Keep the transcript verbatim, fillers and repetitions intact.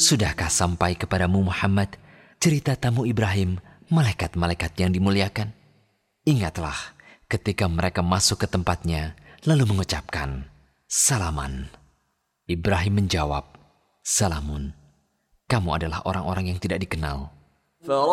Sudahkah sampai kepadamu Muhammad cerita tamu Ibrahim, malaikat-malaikat yang dimuliakan? Ingatlah ketika mereka masuk ke tempatnya lalu mengucapkan, salaman. Ibrahim menjawab, salamun. Kamu adalah orang-orang yang tidak dikenal.